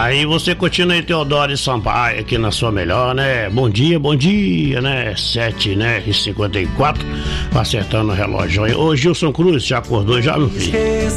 Aí você continua em Teodoro e Sampaio aqui na sua melhor, né? Bom dia, né? 7, né? E 54, acertando o relógio. Ô Gilson Cruz, já acordou já, meu filho?